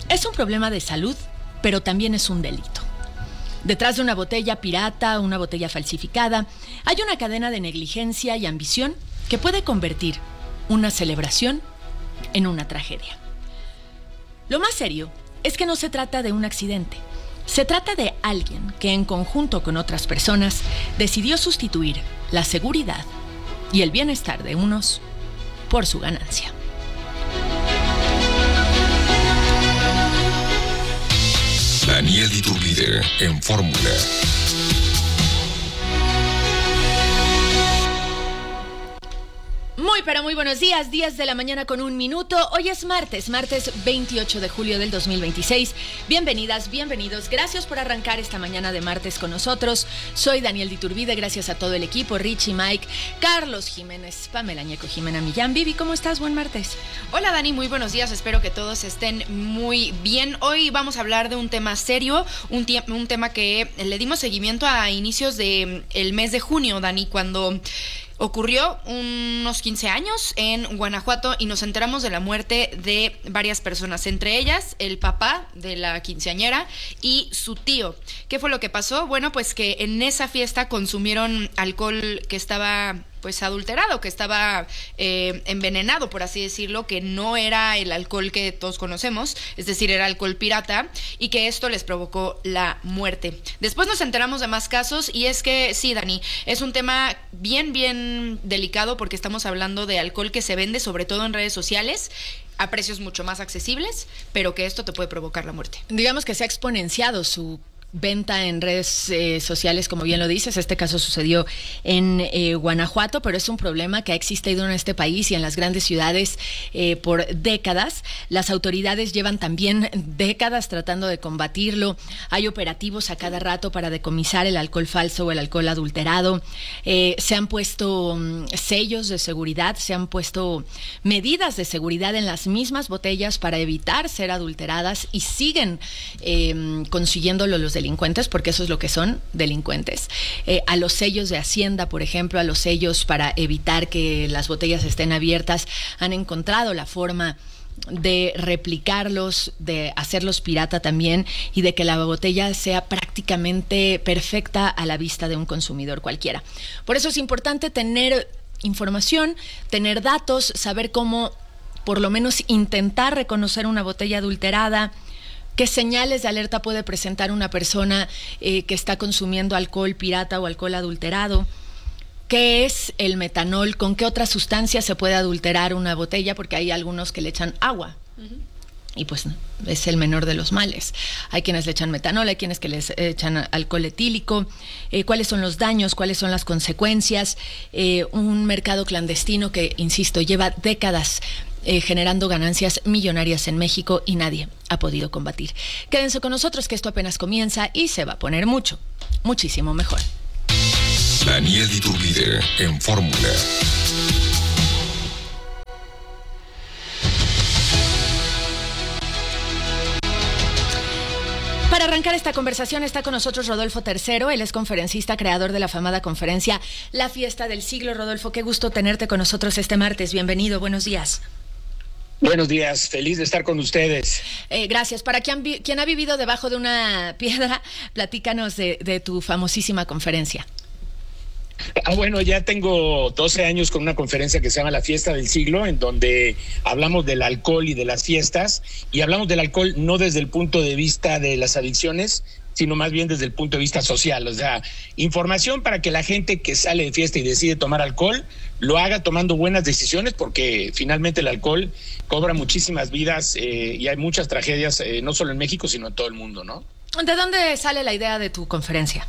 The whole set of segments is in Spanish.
Es un problema de salud, pero también es un delito. Detrás de una botella pirata, una botella falsificada, hay una cadena de negligencia y ambición que puede convertir una celebración en una tragedia. Lo más serio es que no se trata de un accidente. Se trata de alguien que en conjunto con otras personas decidió sustituir la seguridad y el bienestar de unos por su ganancia. Daniel Iturbide en Fórmula. Muy, pero muy buenos días, 10 de la mañana con 1 minuto. Hoy es martes 28 de julio del 2026. Bienvenidas, bienvenidos. Gracias por arrancar esta mañana de martes con nosotros. Soy Daniel Iturbide, gracias a todo el equipo, Richie, Mike, Carlos Jiménez, Pamela Ñeco, Jimena Millán. Vivi, ¿cómo estás? Buen martes. Hola Dani, muy buenos días, espero que todos estén muy bien. Hoy vamos a hablar de un tema serio, un tema que le dimos seguimiento a inicios del mes de junio, Dani, cuando ocurrió unos 15 años en Guanajuato y nos enteramos de la muerte de varias personas, entre ellas el papá de la quinceañera y su tío. ¿Qué fue lo que pasó? Bueno, pues que en esa fiesta consumieron alcohol que estaba pues adulterado, que estaba envenenado, por así decirlo, que no era el alcohol que todos conocemos, es decir, era alcohol pirata, y que esto les provocó la muerte. Después nos enteramos de más casos, y es que sí, Dani, es un tema bien delicado, porque estamos hablando de alcohol que se vende sobre todo en redes sociales a precios mucho más accesibles, pero que esto te puede provocar la muerte. Digamos que se ha exponenciado su venta en redes sociales, como bien lo dices. Este caso sucedió en Guanajuato, pero es un problema que ha existido en este país y en las grandes ciudades por décadas. Las autoridades llevan también décadas tratando de combatirlo. Hay operativos a cada rato para decomisar el alcohol falso o el alcohol adulterado. Se han puesto sellos de seguridad, se han puesto medidas de seguridad en las mismas botellas para evitar ser adulteradas, y siguen consiguiéndolo los delincuentes, porque eso es lo que son, delincuentes. A los sellos de Hacienda, por ejemplo, a los sellos para evitar que las botellas estén abiertas, han encontrado la forma de replicarlos, de hacerlos pirata también, y de que la botella sea prácticamente perfecta a la vista de un consumidor cualquiera. Por eso es importante tener información, tener datos, saber cómo por lo menos intentar reconocer una botella adulterada. ¿Qué señales de alerta puede presentar una persona que está consumiendo alcohol pirata o alcohol adulterado? ¿Qué es el metanol? ¿Con qué otra sustancia se puede adulterar una botella? Porque hay algunos que le echan agua. Y pues es el menor de los males. Hay quienes le echan metanol, hay quienes que les echan alcohol etílico. ¿Cuáles son los daños? ¿Cuáles son las consecuencias? Un mercado clandestino que, insisto, lleva décadas generando ganancias millonarias en México y nadie ha podido combatir. Quédense con nosotros, que esto apenas comienza y se va a poner muchísimo mejor. Daniel Iturbide en Fórmula. Para arrancar esta conversación está con nosotros Rodolfo Tercero. Él es conferencista, creador de la afamada conferencia La Fiesta del Siglo. Rodolfo, qué gusto tenerte con nosotros este martes. Bienvenido, buenos días. Buenos días, feliz de estar con ustedes. Gracias. Para quien ha vivido debajo de una piedra, platícanos de tu famosísima conferencia. Bueno, ya tengo 12 años con una conferencia que se llama La Fiesta del Siglo, en donde hablamos del alcohol y de las fiestas, y hablamos del alcohol no desde el punto de vista de las adicciones, sino más bien desde el punto de vista social. O sea, información para que la gente que sale de fiesta y decide tomar alcohol lo haga tomando buenas decisiones, porque finalmente el alcohol cobra muchísimas vidas y hay muchas tragedias, no solo en México, sino en todo el mundo, ¿no? ¿De dónde sale la idea de tu conferencia?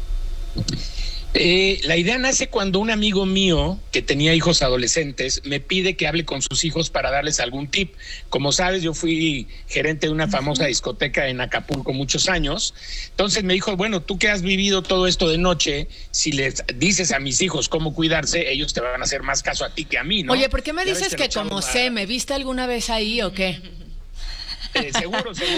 La idea nace cuando un amigo mío que tenía hijos adolescentes me pide que hable con sus hijos para darles algún tip. Como sabes, yo fui gerente de una famosa discoteca en Acapulco muchos años. Entonces me dijo, bueno, tú que has vivido todo esto de noche, si les dices a mis hijos cómo cuidarse, ellos te van a hacer más caso a ti que a mí, ¿no? Oye, ¿por qué me dices que como sé? ¿Me viste alguna vez ahí o qué? Seguro, sí.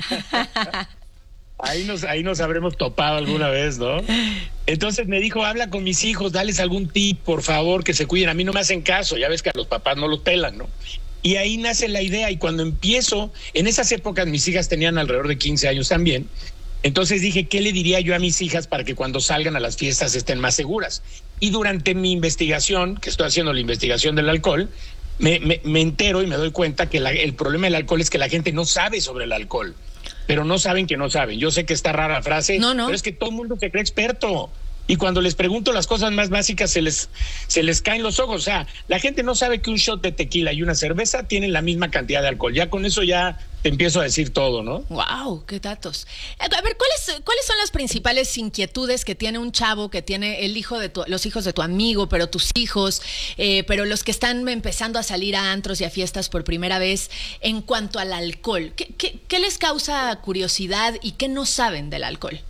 Ahí nos habremos topado alguna vez, ¿no? Entonces me dijo, habla con mis hijos, dales algún tip, por favor, que se cuiden. A mí no me hacen caso, ya ves que a los papás no los pelan, ¿no? Y ahí nace la idea, y cuando empiezo, en esas épocas mis hijas tenían alrededor de 15 años también, entonces dije, ¿qué le diría yo a mis hijas para que cuando salgan a las fiestas estén más seguras? Y durante mi investigación, que estoy haciendo la investigación del alcohol, me entero y me doy cuenta que el problema del alcohol es que la gente no sabe sobre el alcohol, pero no saben que no saben. Yo sé que está rara frase, pero es que todo el mundo se cree experto. Y cuando les pregunto las cosas más básicas se les caen los ojos. O sea, la gente no sabe que un shot de tequila y una cerveza tienen la misma cantidad de alcohol. Ya con eso ya te empiezo a decir todo, ¿no? Wow, qué datos. A ver, ¿cuáles son las principales inquietudes que tiene un chavo, que tiene los hijos de tu amigo, pero tus hijos, pero los que están empezando a salir a antros y a fiestas por primera vez en cuanto al alcohol? ¿Qué les causa curiosidad y qué no saben del alcohol?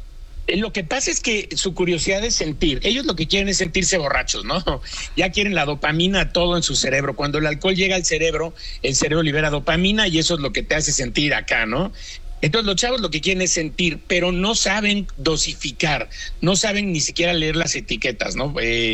Lo que pasa es que su curiosidad es sentir. Ellos lo que quieren es sentirse borrachos, ¿no? Ya quieren la dopamina todo en su cerebro. Cuando el alcohol llega al cerebro, el cerebro libera dopamina y eso es lo que te hace sentir acá, ¿no? Entonces los chavos lo que quieren es sentir, pero no saben dosificar, no saben ni siquiera leer las etiquetas, ¿no?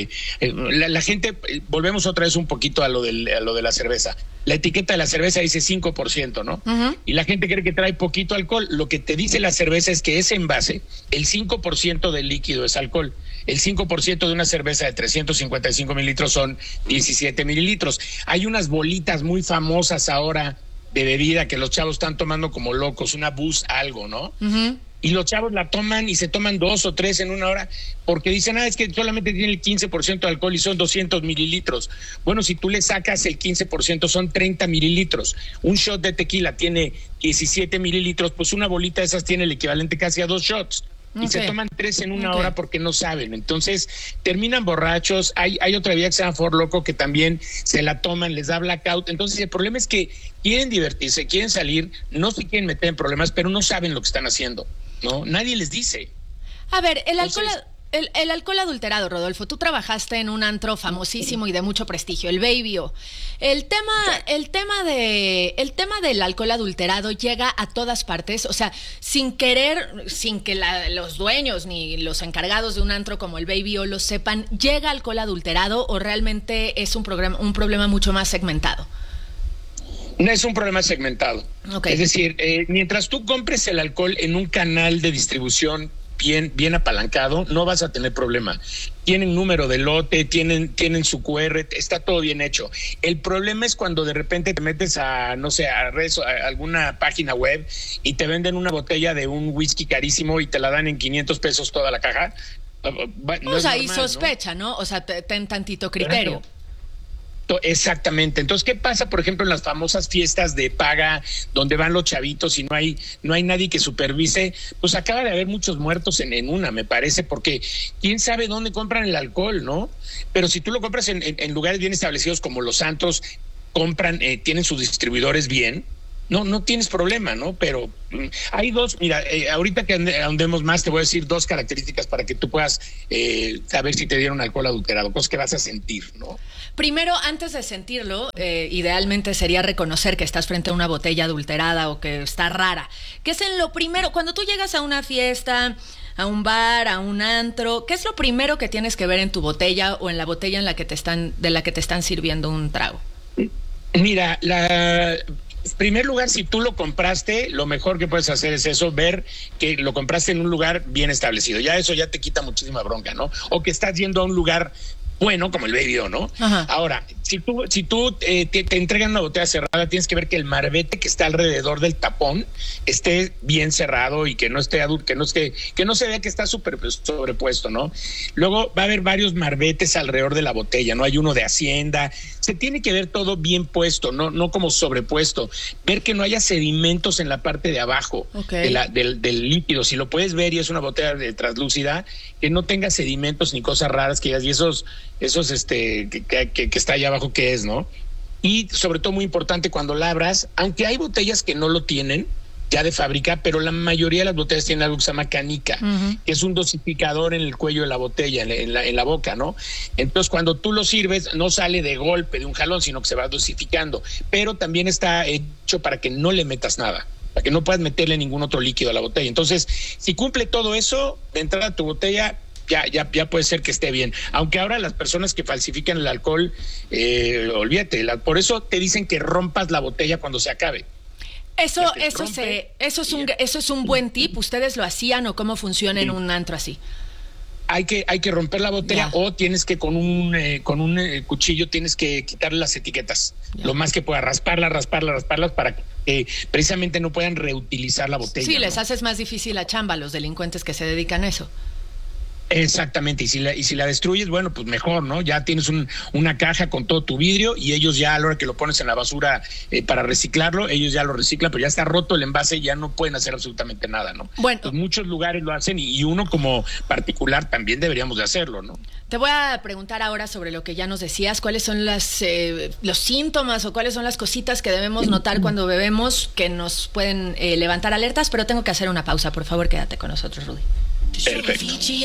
La gente, volvemos otra vez un poquito a lo de la cerveza. La etiqueta de la cerveza dice 5%, ¿no? Uh-huh. Y la gente cree que trae poquito alcohol. Lo que te dice la cerveza es que ese envase, el 5% del líquido es alcohol. El 5% de una cerveza de 355 mililitros son 17 mililitros. Hay unas bolitas muy famosas ahora de bebida que los chavos están tomando como locos, una Boost algo, ¿no? Uh-huh. Y los chavos la toman y se toman 2 o 3 en una hora porque dicen, es que solamente tiene el 15% de alcohol y son 200 mililitros. Bueno, si tú le sacas el 15%, son 30 mililitros. Un shot de tequila tiene 17 mililitros, pues una bolita de esas tiene el equivalente casi a 2 shots. Y se toman 3 en una hora porque no saben. Entonces terminan borrachos. Hay otra vía que se llama For Loco que también se la toman, les da blackout. Entonces el problema es que quieren divertirse, quieren salir, no se quieren meter en problemas, pero no saben lo que están haciendo, ¿no? Nadie les dice. A ver, el alcohol adulterado, Rodolfo, tú trabajaste en un antro famosísimo y de mucho prestigio, el Baby-O. El tema del alcohol adulterado llega a todas partes, o sea, sin que los dueños ni los encargados de un antro como el Baby-O lo sepan, ¿llega alcohol adulterado o realmente es un problema mucho más segmentado? No es un problema segmentado. Okay. Es decir, mientras tú compres el alcohol en un canal de distribución bien apalancado, no vas a tener problema. Tienen número de lote, tienen su QR, está todo bien hecho. El problema es cuando de repente te metes a alguna página web y te venden una botella de un whisky carísimo y te la dan en 500 pesos toda la caja. O sea, ahí sospecha, ¿no? O sea, ten tantito criterio. Exactamente. Entonces, ¿qué pasa, por ejemplo, en las famosas fiestas de paga donde van los chavitos y no hay nadie que supervise? Pues acaba de haber muchos muertos en una, me parece, porque quién sabe dónde compran el alcohol, ¿no? Pero si tú lo compras en lugares bien establecidos como los antros, tienen sus distribuidores bien, no tienes problema, ¿no? Pero hay dos, mira, ahorita que andemos más te voy a decir 2 características para que tú puedas saber si te dieron alcohol adulterado, cosas que vas a sentir, ¿no? Primero, antes de sentirlo, idealmente sería reconocer que estás frente a una botella adulterada o que está rara. ¿Qué es en lo primero? Cuando tú llegas a una fiesta, a un bar, a un antro, ¿qué es lo primero que tienes que ver en tu botella o en la botella de la que te están sirviendo un trago? Mira, en primer lugar, si tú lo compraste, lo mejor que puedes hacer es eso, ver que lo compraste en un lugar bien establecido. Ya eso ya te quita muchísima bronca, ¿no? O que estás yendo a un lugar bueno, como el Baby-O, ¿no? Ajá. Ahora, si tú te entregan una botella cerrada, tienes que ver que el marbete que está alrededor del tapón esté bien cerrado y que no esté que no se vea que está sobrepuesto, ¿no? Luego va a haber varios marbetes alrededor de la botella, ¿no? Hay uno de Hacienda. Se tiene que ver todo bien puesto, no como sobrepuesto. Ver que no haya sedimentos en la parte de abajo del líquido. Si lo puedes ver y es una botella de translúcida, que no tenga sedimentos ni cosas raras que digas, y esos que está allá abajo, ¿qué es, no? Y sobre todo muy importante cuando la abras, aunque hay botellas que no lo tienen ya de fábrica, pero la mayoría de las botellas tienen algo que se llama canica, uh-huh, que es un dosificador en el cuello de la botella, en la boca, ¿no? Entonces cuando tú lo sirves no sale de golpe, de un jalón, sino que se va dosificando, pero también está hecho para que no le metas nada, para que no puedas meterle ningún otro líquido a la botella. Entonces, si cumple todo eso, de entrada tu botella ya puede ser que esté bien. Aunque ahora las personas que falsifican el alcohol, olvídate, por eso te dicen que rompas la botella cuando se acabe. Eso es un buen tip. ¿Ustedes lo hacían o cómo funciona en un antro así? Hay que romper la botella o tienes que con un cuchillo tienes que quitarle las etiquetas. Lo más que pueda, rasparlas para que precisamente no puedan reutilizar la botella. Sí, les haces más difícil la chamba a los delincuentes que se dedican a eso. Exactamente, y si la destruyes, bueno, pues mejor, ¿no? Ya tienes una caja con todo tu vidrio y ellos ya a la hora que lo pones en la basura para reciclarlo, ellos ya lo reciclan, pero ya está roto el envase y ya no pueden hacer absolutamente nada, ¿no? Bueno, pues muchos lugares lo hacen y uno como particular también deberíamos de hacerlo, ¿no? Te voy a preguntar ahora sobre lo que ya nos decías, cuáles son los síntomas o cuáles son las cositas que debemos notar cuando bebemos que nos pueden levantar alertas, pero tengo que hacer una pausa, por favor, quédate con nosotros, Rudy. Perfecto.